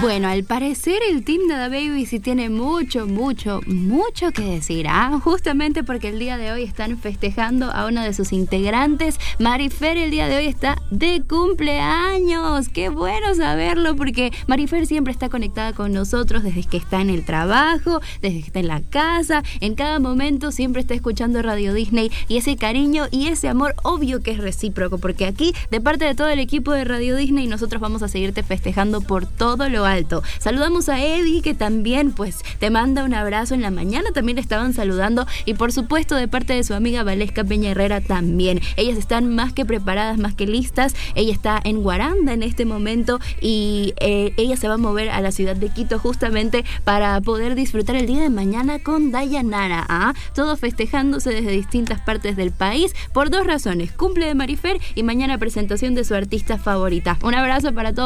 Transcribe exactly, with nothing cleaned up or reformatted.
Bueno, al parecer el team de DaBaby sí tiene mucho, mucho, mucho que decir, ¿ah? Justamente porque el día de hoy están festejando a una de sus integrantes. Marifer el día de hoy está de cumpleaños. ¡Qué bueno saberlo! Porque Marifer siempre está conectada con nosotros desde que está en el trabajo, desde que está en la casa, en cada momento siempre está escuchando Radio Disney, y ese cariño y ese amor obvio que es recíproco, porque aquí, de parte de todo el equipo de Radio Disney, nosotros vamos a seguirte festejando por todo lo alto. Saludamos a Eddie, que también pues te manda un abrazo. En la mañana también le estaban saludando, y por supuesto de parte de su amiga Valesca Peña Herrera también. Ellas están más que preparadas, más que listas. Ella está en Guaranda en este momento y eh, ella se va a mover a la ciudad de Quito justamente para poder disfrutar el día de mañana con Dayanara, ¿ah? Todos festejándose desde distintas partes del país por dos razones: cumple de Marifer y mañana presentación de su artista favorita. Un abrazo para todos.